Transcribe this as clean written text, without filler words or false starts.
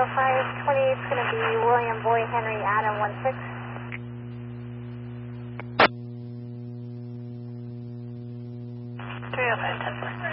520, it's going to be William Boy Henry Adam 16. 305, 10-4.